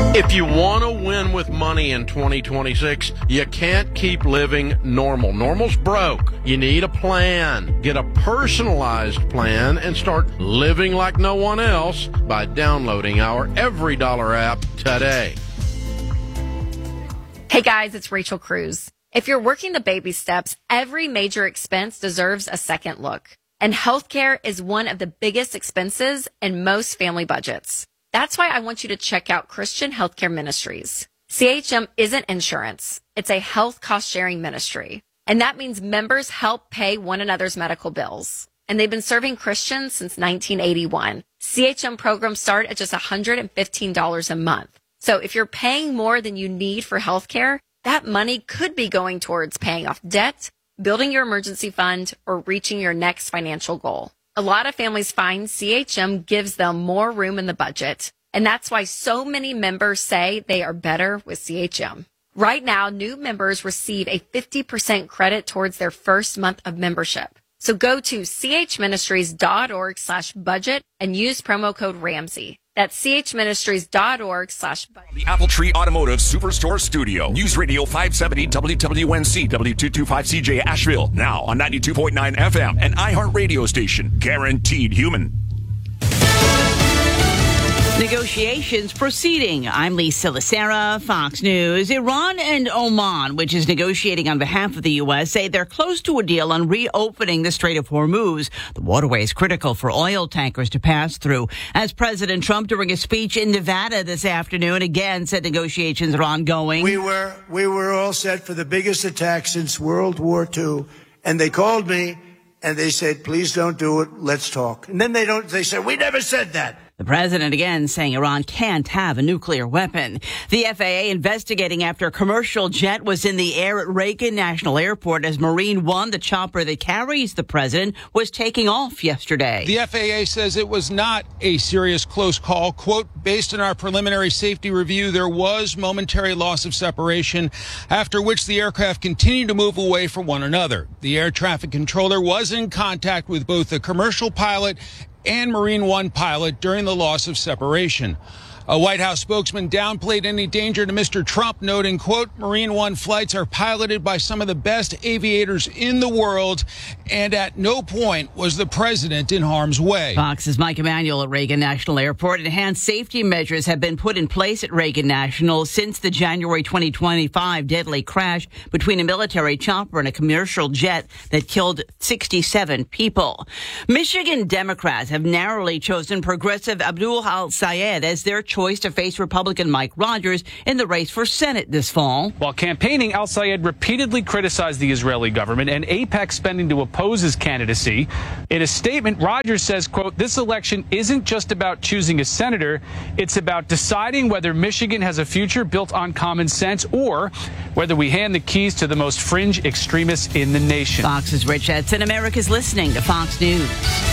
If you want to win with money in 2026, you can't keep living normal. Normal's broke. You need a plan. Get a personalized plan and start living like no one else by downloading our Every Dollar app today. Hey guys, it's Rachel Cruz. If you're working the baby steps, every major expense deserves a second look. And healthcare is one of the biggest expenses in most family budgets. That's why I want you to check out Christian Healthcare Ministries. CHM isn't insurance. It's a health cost-sharing ministry. And that means members help pay one another's medical bills. And they've been serving Christians since 1981. CHM programs start at just $115 a month. So if you're paying more than you need for healthcare, that money could be going towards paying off debt, building your emergency fund, or reaching your next financial goal. A lot of families find CHM gives them more room in the budget, and that's why so many members say they are better with CHM. Right now, new members receive a 50% credit towards their first month of membership. So go to chministries.org/budget and use promo code Ramsey. That's chministries.org/budget. The Apple Tree Automotive Superstore Studio. News Radio 570 WWNC W225CJ Asheville. Now on 92.9 FM and iHeart Radio Station. Guaranteed human. Negotiations proceeding. I'm Lisa Lacera, Fox News. Iran and Oman, which is negotiating on behalf of the U.S., say they're close to a deal on reopening the Strait of Hormuz. The waterway is critical for oil tankers to pass through. As President Trump, during a speech in Nevada this afternoon, again said negotiations are ongoing. We were all set for the biggest attack since World War II, and they called me and they said, please don't do it. Let's talk. And then they said, we never said that. The president again saying Iran can't have a nuclear weapon. The FAA investigating after a commercial jet was in the air at Reagan National Airport as Marine One, the chopper that carries the president, was taking off yesterday. The FAA says it was not a serious close call. Quote, based on our preliminary safety review, there was momentary loss of separation, after which the aircraft continued to move away from one another. The air traffic controller was in contact with both the commercial pilot and Marine One pilot during the loss of separation. A White House spokesman downplayed any danger to Mr. Trump, noting, quote, Marine One flights are piloted by some of the best aviators in the world, and at no point was the president in harm's way. Fox's Mike Emanuel at Reagan National Airport. Enhanced safety measures have been put in place at Reagan National since the January 2025 deadly crash between a military chopper and a commercial jet that killed 67 people. Michigan Democrats have narrowly chosen progressive Abdul Al-Sayed as their choice to face Republican Mike Rogers in the race for Senate this fall. While campaigning, Al-Sayed repeatedly criticized the Israeli government and AIPAC spending to oppose his candidacy. In a statement, Rogers says, quote, this election isn't just about choosing a senator. It's about deciding whether Michigan has a future built on common sense or whether we hand the keys to the most fringe extremists in the nation. Fox's Rich Edson. America's listening to Fox News.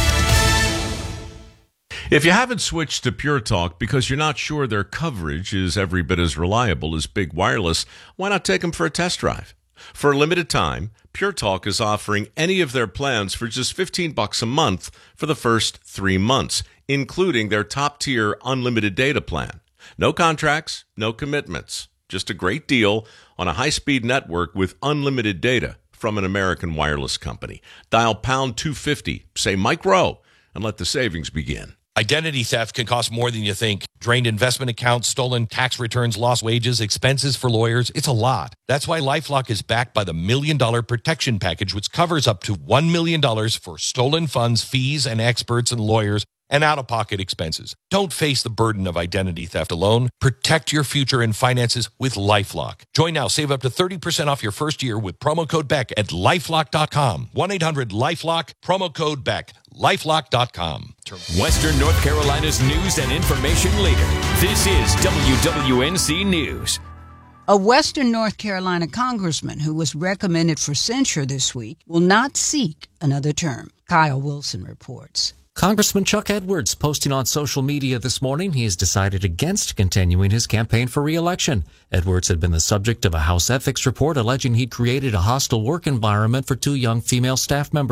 If you haven't switched to Pure Talk because you're not sure their coverage is every bit as reliable as Big Wireless, why not take them for a test drive? For a limited time, Pure Talk is offering any of their plans for just $15 a month for the first 3 months, including their top-tier unlimited data plan. No contracts, no commitments. Just a great deal on a high-speed network with unlimited data from an American wireless company. Dial pound 250, say Mike Rowe, and let the savings begin. Identity theft can cost more than you think. Drained investment accounts, stolen tax returns, lost wages, expenses for lawyers. It's a lot. That's why LifeLock is backed by the $1 Million Protection Package, which covers up to $1 million for stolen funds, fees, and experts and lawyers, and out-of-pocket expenses. Don't face the burden of identity theft alone. Protect your future and finances with LifeLock. Join now. Save up to 30% off your first year with promo code BECK at LifeLock.com. 1-800-LifeLock, promo code BECK. LifeLock.com. Western North Carolina's news and information leader. This is WWNC News. A Western North Carolina congressman who was recommended for censure this week will not seek another term. Kyle Wilson reports. Congressman Chuck Edwards posting on social media this morning he has decided against continuing his campaign for re-election. Edwards had been the subject of a House ethics report alleging he'd created a hostile work environment for 2 young female staff members.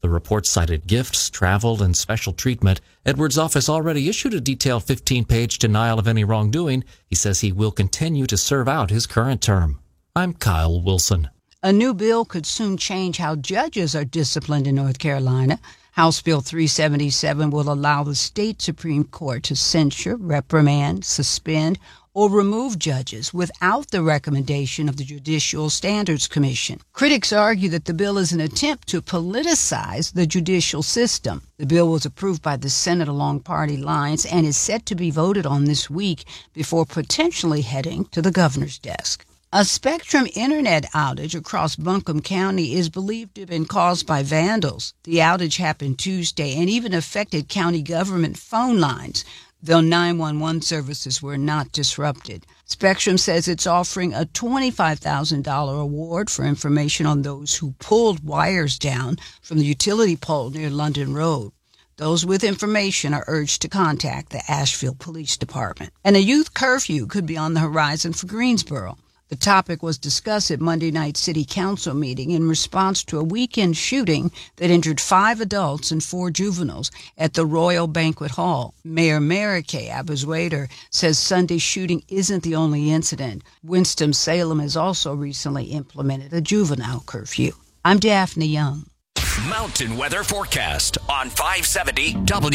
The report cited gifts, travel, and special treatment. Edwards' office already issued a detailed 15-page denial of any wrongdoing. He says he will continue to serve out his current term. I'm Kyle Wilson. A new bill could soon change how judges are disciplined in North Carolina. House Bill 377 will allow the state Supreme Court to censure, reprimand, suspend, or remove judges without the recommendation of the Judicial Standards Commission. Critics argue that the bill is an attempt to politicize the judicial system. The bill was approved by the Senate along party lines and is set to be voted on this week before potentially heading to the governor's desk. A Spectrum internet outage across Buncombe County is believed to have been caused by vandals. The outage happened Tuesday and even affected county government phone lines, though 911 services were not disrupted. Spectrum says it's offering a $25,000 award for information on those who pulled wires down from the utility pole near London Road. Those with information are urged to contact the Asheville Police Department. And a youth curfew could be on the horizon for Greensboro. The topic was discussed at Monday night city council meeting in response to a weekend shooting that injured 5 adults and 4 juveniles at the Royal Banquet Hall. Mayor Marike Abuswader says Sunday's shooting isn't the only incident. Winston-Salem has also recently implemented a juvenile curfew. I'm Daphne Young. Mountain weather forecast on 570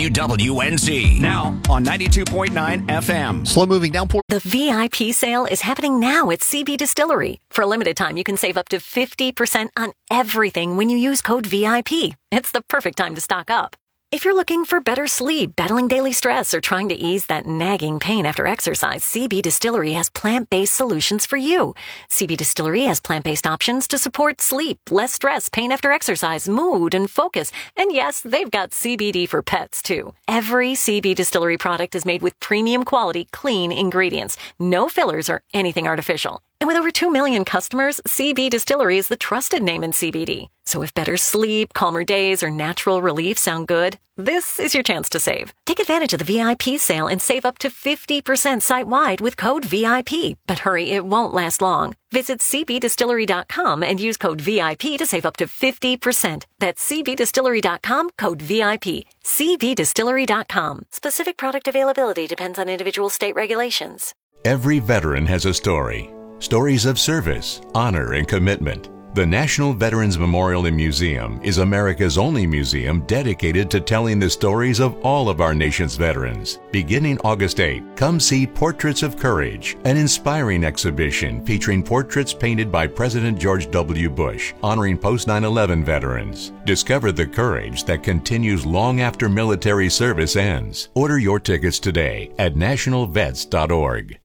WWNZ. Now on 92.9 FM. Slow moving downpour. The VIP sale is happening now at CB Distillery. For a limited time, you can save up to 50% on everything when you use code VIP. It's the perfect time to stock up. If you're looking for better sleep, battling daily stress, or trying to ease that nagging pain after exercise, CB Distillery has plant-based solutions for you. CB Distillery has plant-based options to support sleep, less stress, pain after exercise, mood, and focus. And yes, they've got CBD for pets, too. Every CB Distillery product is made with premium quality, clean ingredients. No fillers or anything artificial. And with over 2 million customers, CB Distillery is the trusted name in CBD. So if better sleep, calmer days, or natural relief sound good, this is your chance to save. Take advantage of the VIP sale and save up to 50% site-wide with code VIP. But hurry, it won't last long. Visit cbdistillery.com and use code VIP to save up to 50%. That's cbdistillery.com, code VIP. cbdistillery.com. Specific product availability depends on individual state regulations. Every veteran has a story. Stories of service, honor, and commitment. The National Veterans Memorial and Museum is America's only museum dedicated to telling the stories of all of our nation's veterans. Beginning August 8, come see Portraits of Courage, an inspiring exhibition featuring portraits painted by President George W. Bush, honoring post-9/11 veterans. Discover the courage that continues long after military service ends. Order your tickets today at nationalvets.org.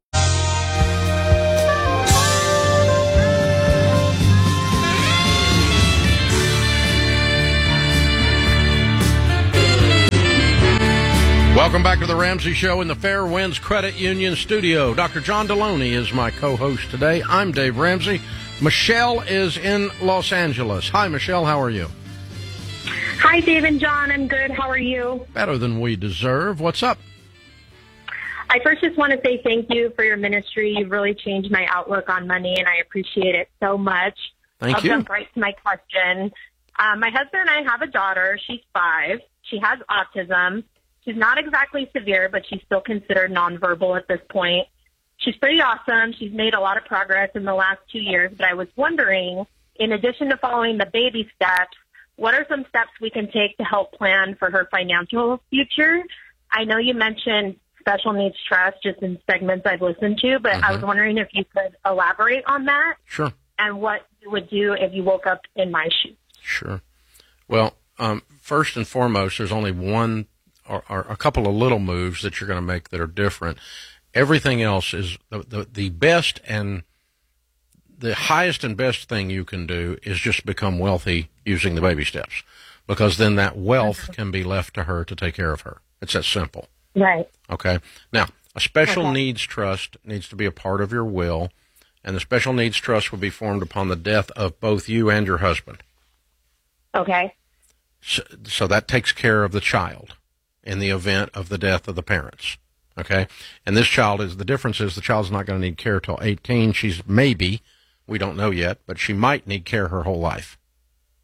Welcome back to the Ramsey Show in the Fair Winds Credit Union studio. Dr. John Deloney is my co-host today. I'm Dave Ramsey. Michelle is in Los Angeles. Hi, Michelle. How are you? Hi, Dave and John. I'm good. How are you? Better than we deserve. What's up? I first just want to say thank you for your ministry. You've really changed my outlook on money, and I appreciate it so much. Thank you. I'll jump right to my question. My husband and I have a daughter. She's 5. She has autism. She's not exactly severe, but she's still considered nonverbal at this point. She's pretty awesome. She's made a lot of progress in the last 2 years, but I was wondering, in addition to following the baby steps, what are some steps we can take to help plan for her financial future? I know you mentioned special needs trust just in segments I've listened to, but I was wondering if you could elaborate on that. Sure. And what you would do if you woke up in my shoes. Sure. Well, first and foremost, there's only one or a couple of little moves that you're going to make that are different. Everything else is the best and the highest and best thing you can do is just become wealthy using the baby steps, because then that wealth can be left to her to take care of her. It's that simple. Right. Okay. Now, a special needs trust needs to be a part of your will, and the special needs trust will be formed upon the death of both you and your husband. Okay. So that takes care of the child in the event of the death of the parents. Okay? And this child the difference is the child's not going to need care till 18. She's maybe, we don't know yet, but she might need care her whole life.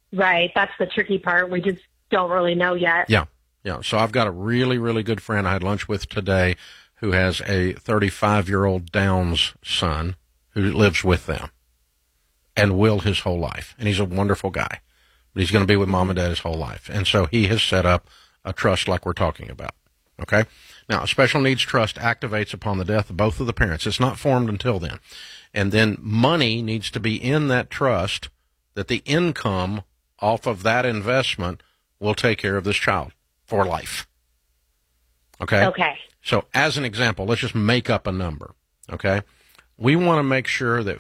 Right. That's the tricky part. We just don't really know yet. Yeah. Yeah. So I've got a really, really good friend I had lunch with today who has a 35-year-old Downs son who lives with them and will his whole life. And he's a wonderful guy. But he's going to be with mom and dad his whole life. And so he has set up a trust like we're talking about. Okay? Now, a special needs trust activates upon the death of both of the parents. It's not formed until then. And then money needs to be in that trust that the income off of that investment will take care of this child for life. Okay? Okay. So as an example, let's just make up a number. Okay? We want to make sure that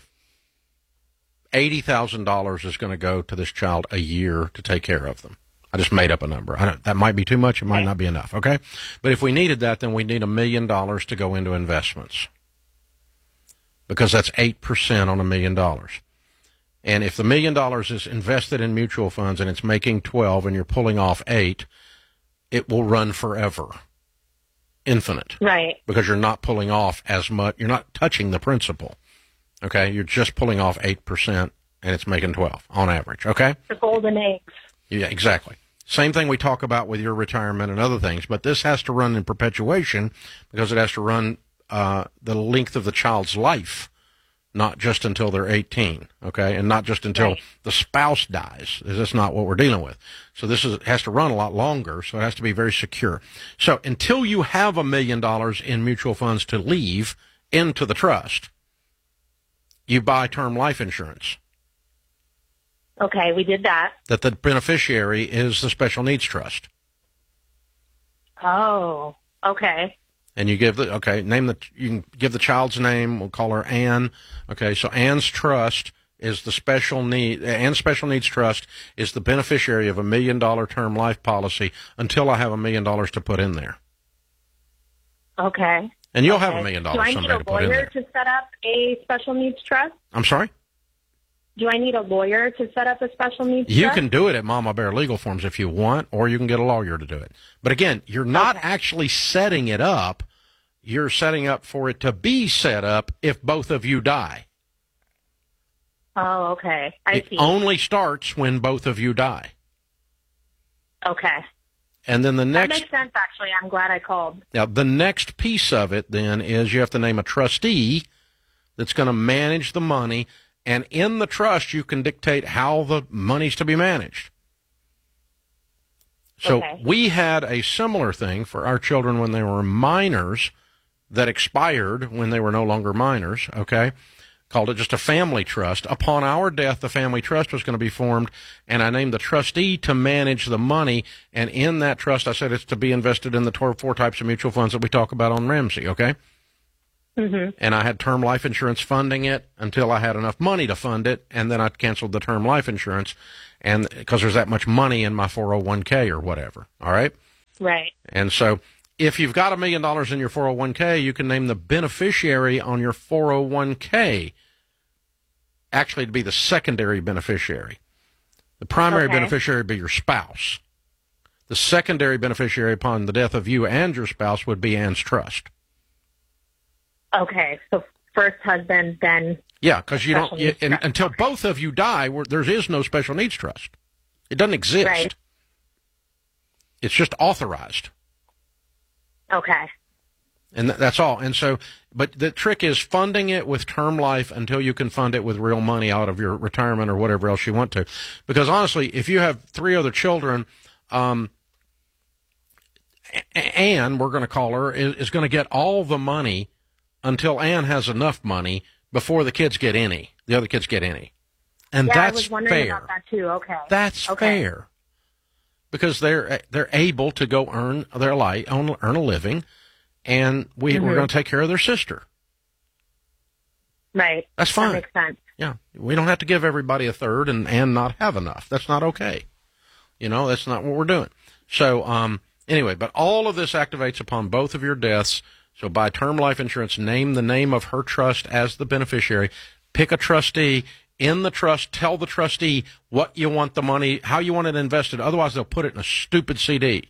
$80,000 is going to go to this child a year to take care of them. I just made up a number. That might be too much. It might not be enough. Okay? But if we needed that, then we need $1 million to go into investments. Because that's 8% on $1 million. And if the $1 million is invested in mutual funds and it's making 12 and you're pulling off 8, it will run forever. Infinite. Right. Because you're not pulling off as much. You're not touching the principal. Okay? You're just pulling off 8% and it's making 12 on average. Okay? The golden eggs. Yeah, exactly. Same thing we talk about with your retirement and other things, but this has to run in perpetuation because it has to run the length of the child's life, not just until they're 18, okay, and not just until the spouse dies. That's not what we're dealing with. So this has to run a lot longer, so it has to be very secure. So until you have $1 million in mutual funds to leave into the trust, you buy term life insurance. Okay, we did that. That the beneficiary is the special needs trust. Oh, okay. And you give you can give the child's name. We'll call her Ann. Okay, so Ann's trust is the Ann's special needs trust is the beneficiary of $1 million term life policy until I have $1 million to put in there. Okay. And you'll have $1 million Do I need a lawyer to set up a special needs trust? I'm sorry? Do I need a lawyer to set up a special needs You trust? can do it at Mama Bear Legal Forms if you want, or you can get a lawyer to do it. But again, you're not actually setting it up. You're setting up for it to be set up if both of you die. Oh, okay. I see. It only starts when both of you die. Okay. And then the next... That makes sense, actually. I'm glad I called. Now, the next piece of it, then, is you have to name a trustee that's going to manage the money. And in the trust, you can dictate how the money's to be managed. So we had a similar thing for our children when they were minors that expired when they were no longer minors, okay? Called it just a family trust. Upon our death, the family trust was going to be formed, and I named the trustee to manage the money. And in that trust, I said it's to be invested in the 4 types of mutual funds that we talk about on Ramsey, okay? Mm-hmm. And I had term life insurance funding it until I had enough money to fund it, and then I canceled the term life insurance, and because there's that much money in my 401k or whatever, all right? Right. And so if you've got $1 million in your 401k, you can name the beneficiary on your 401k actually to be the secondary beneficiary. The primary beneficiary would be your spouse. The secondary beneficiary upon the death of you and your spouse would be Ann's trust. Okay, so first husband, then... Yeah, because you don't... until both of you die, there is no special needs trust. It doesn't exist. Right. It's just authorized. Okay. And that's all. And so, but the trick is funding it with term life until you can fund it with real money out of your retirement or whatever else you want to. Because honestly, if you have 3 other children, Ann, we're going to call her, is going to get all the money until Ann has enough money before the kids get any. The other kids get any. And that's I was wondering fair. about that too. Okay. That's fair. Because they're able to go earn their life, earn a living, and we're going to take care of their sister. Right. That's fine. That makes sense. Yeah. We don't have to give everybody a third and not have enough. That's not okay. You know, that's not what we're doing. So, anyway, but all of this activates upon both of your deaths. So buy term life insurance, name the name of her trust as the beneficiary, pick a trustee. In the trust, tell the trustee what you want the money, how you want it invested. Otherwise, they'll put it in a stupid CD.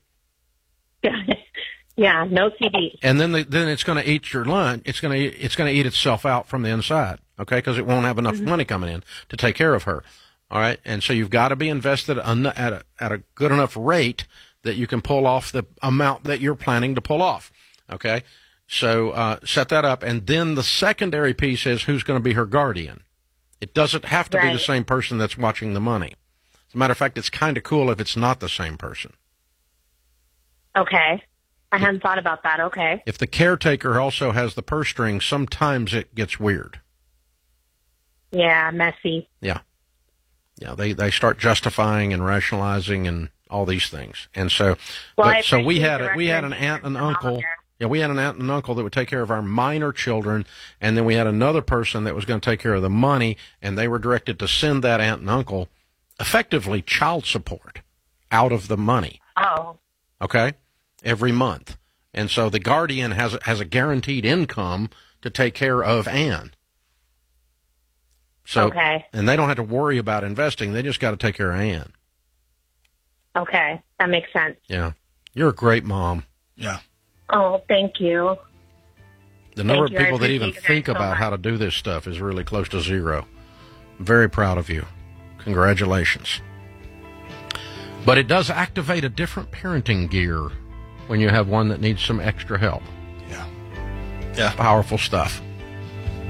Yeah, no CD. And then it's going to eat your lunch. It's going to eat itself out from the inside, okay? Because it won't have enough money coming in to take care of her. All right. And so you've got to be invested at a good enough rate that you can pull off the amount that you're planning to pull off. Okay. So set that up. And then the secondary piece is who's going to be her guardian. It doesn't have to be the same person that's watching the money. As a matter of fact, it's kind of cool if it's not the same person. Okay. I hadn't thought about that. Okay. If the caretaker also has the purse string, sometimes it gets weird. Yeah, messy. Yeah. Yeah, they start justifying and rationalizing and all these things. And so so we had an aunt and uncle. Yeah, we had an aunt and uncle that would take care of our minor children, and then we had another person that was going to take care of the money, and they were directed to send that aunt and uncle effectively child support out of the money. Oh. Okay? Every month. And so the guardian has a guaranteed income to take care of Ann. So, and they don't have to worry about investing. They just got to take care of Ann. Okay. That makes sense. Yeah. You're a great mom. Yeah. Oh, thank you. The number of people that even think about how to do this stuff is really close to zero. Very proud of you. Congratulations. But it does activate a different parenting gear when you have one that needs some extra help. Yeah. Powerful stuff.